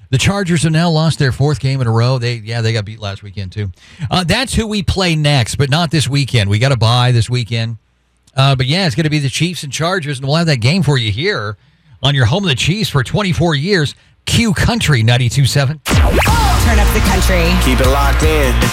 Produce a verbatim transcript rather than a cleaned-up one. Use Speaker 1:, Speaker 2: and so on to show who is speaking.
Speaker 1: The Chargers have now lost their fourth game in a row. They, yeah, they got beat last weekend, too. Uh, that's who we play next, but not this weekend. We got to bye this weekend. Uh, but, yeah, it's going to be the Chiefs and Chargers, and we'll have that game for you here on your home of the Chiefs for twenty-four years. Q Country ninety-two point seven.
Speaker 2: Turn up the country.
Speaker 3: Keep it locked in.